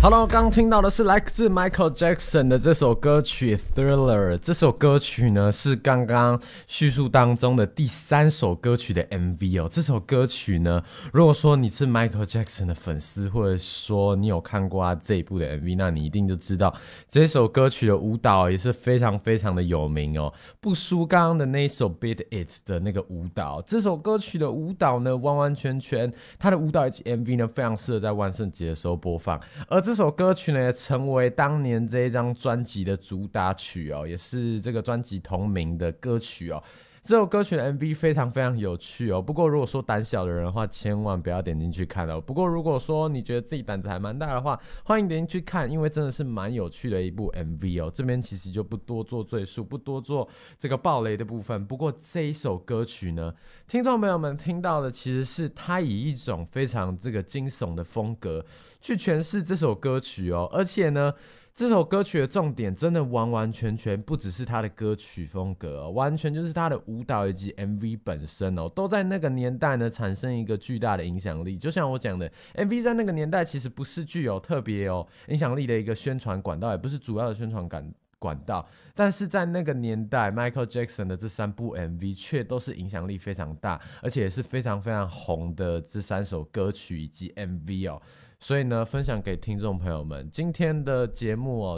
Hello， 刚听到的是来自 Michael Jackson 的这首歌曲 Thriller。这首歌曲呢是刚刚叙述当中的第3首歌曲的 MV 哦。这首歌曲呢，如果说你是 Michael Jackson 的粉丝，或者说你有看过他这一部的 MV， 那你一定就知道这首歌曲的舞蹈也是非常非常的有名哦，不输刚刚的那一首 Beat It 的那个舞蹈。这首歌曲的舞蹈呢，完完全全它的舞蹈以及 MV 呢，非常适合在万圣节的时候播放。而这首歌曲呢，也成为当年这一张专辑的主打曲哦，也是这个专辑同名的歌曲哦。这首歌曲的 MV 非常非常有趣哦，不过如果说胆小的人的话，千万不要点进去看哦。不过如果说你觉得自己胆子还蛮大的话，欢迎点进去看，因为真的是蛮有趣的一部 MV 哦。这边其实就不多做赘述，不多做这个爆雷的部分。不过这一首歌曲呢，听众朋友们听到的其实是他以一种非常这个惊悚的风格去诠释这首歌曲哦，而且呢，这首歌曲的重点真的完完全全不只是他的歌曲风格哦，完全就是他的舞蹈以及 MV 本身哦，都在那个年代呢产生一个巨大的影响力。就像我讲的 ，MV 在那个年代其实不是具有特别有影响力的一个宣传管道，也不是主要的宣传管道，但是在那个年代 Michael Jackson 的这3部 MV 却都是影响力非常大，而且也是非常非常红的这3首歌曲以及 MV 哦。所以呢，分享给听众朋友们，今天的节目哦，